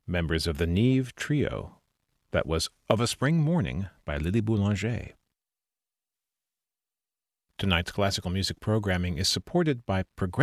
members of the Nive Trio. That was Of a Spring Morning by Lily Boulanger. Tonight's classical music programming is supported by Progressive